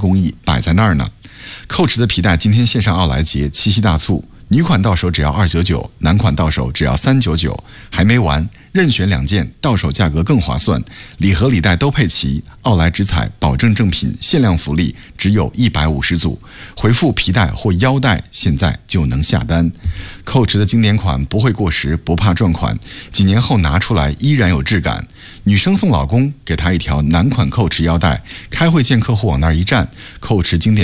工艺摆在那儿呢。Coach 的皮带今天线上奥莱节七夕大促，女款到手只要299，男款到手只要399，还没完，任选2件，到手价格更划算，礼盒礼袋都配齐，奥莱直采保证正品，限量福利，只有150组，回复皮带或腰带，现在就能下单。Coach 的经典款不会过时，不怕撞款，几年后拿出来依然有质感。女生送老公，给她一条男款 Coach 腰带，开会见客户往那儿一站，Coach 经典